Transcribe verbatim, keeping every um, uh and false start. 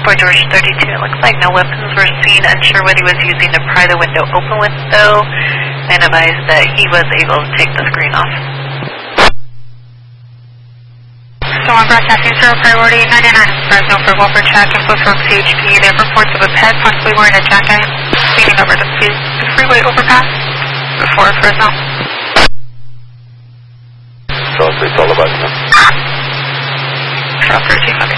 for George thirty-two. It looks like no weapons were seen. Unsure what he was using to pry the window open with, though. And advised that he was able to take the screen off. So on broadcasting zero priority ninety-nine Fresno for Wolfer check and Bush Road C H P. They have reports of a pet possibly wearing a jacket leaning over the, free, the freeway overpass before Fresno. So it's all about you. Drop thirteen, okay.